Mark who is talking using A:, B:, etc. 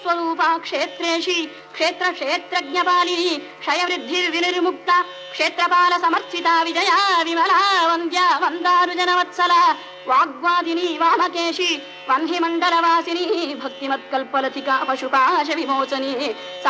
A: स्वरूपा क्षेत्रेशी क्षेत्र क्षेत्रज्ञपालिनी क्षयवृद्धिर्विनिर्मुक्ता क्षेत्रपाल समर्चिता विजया विमला वन्द्या वन्दारुजनवत्सला वाग्वादिनी वामकेशी वह्निमण्डलवासिनी भक्तिमत्कल्पलतिका पशुपाश विमोचनी